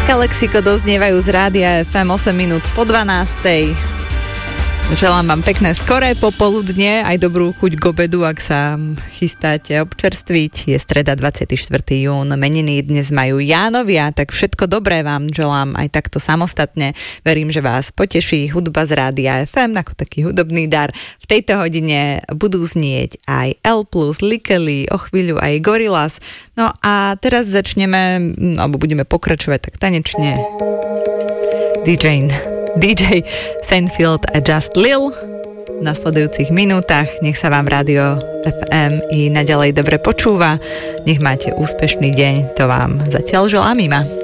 Lexiko doznievajú z rádia FM 8 minút po 12. Želám vám pekné skoré popoludne, aj dobrú chuť k obedu, ak sa chystáte občerstviť. Je streda 24. jún, meniny dnes majú Jánovia, tak všetko dobré vám želám aj takto samostatne. Verím, že vás poteší hudba z rádia FM ako taký hudobný dar. V tejto hodine budú znieť aj L+, Likely, o chvíľu aj Gorillaz. No a teraz začneme, alebo budeme pokračovať tak tanečne. DJ Seinfeld a Just Lil v nasledujúcich minútach. Nech sa vám rádio FM i naďalej dobre počúva. Nech máte úspešný deň. To vám zatiaľ želá Mima.